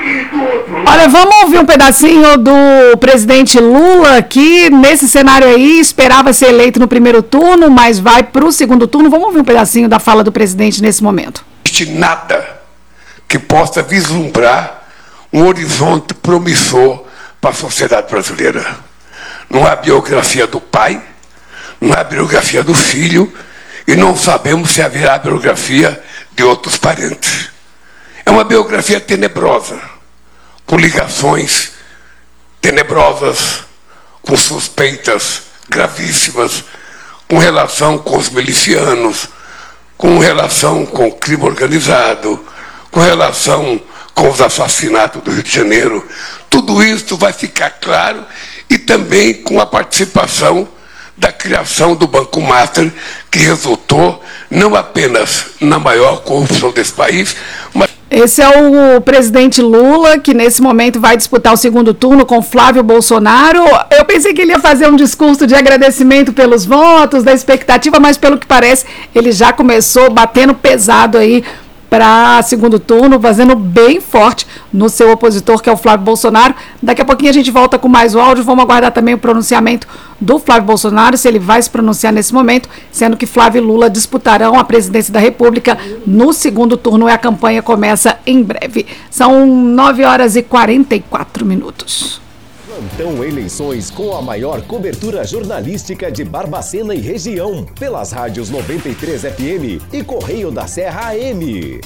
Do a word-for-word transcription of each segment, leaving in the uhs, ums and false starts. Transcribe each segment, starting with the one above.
Olha, vamos ouvir um pedacinho do presidente Lula, que nesse cenário aí esperava ser eleito no primeiro turno, mas vai para o segundo turno. Vamos ouvir um pedacinho da fala do presidente nesse momento. Não existe nada que possa vislumbrar um horizonte promissor para a sociedade brasileira. Não há biografia do pai, não há biografia do filho, e não sabemos se haverá biografia de outros parentes. É uma biografia tenebrosa, com ligações tenebrosas, com suspeitas gravíssimas, com relação com os milicianos, com relação com o crime organizado, com relação com os assassinatos do Rio de Janeiro. Tudo isso vai ficar claro, e também com a participação da criação do Banco Master, que resultou não apenas na maior corrupção desse país, mas... Esse é o presidente Lula, que nesse momento vai disputar o segundo turno com Flávio Bolsonaro. Eu pensei que ele ia fazer um discurso de agradecimento pelos votos, da expectativa, mas pelo que parece, ele já começou batendo pesado aí para segundo turno, fazendo bem forte no seu opositor, que é o Flávio Bolsonaro. Daqui a pouquinho a gente volta com mais o áudio. Vamos aguardar também o pronunciamento do Flávio Bolsonaro, se ele vai se pronunciar nesse momento, sendo que Flávio e Lula disputarão a presidência da República no segundo turno, e a campanha começa em breve. São nove horas e quarenta e quatro minutos. Plantão Eleições, com a maior cobertura jornalística de Barbacena e região, pelas rádios noventa e três F M e Correio da Serra A M.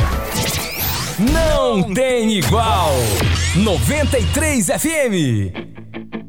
Não tem igual. noventa e três F M.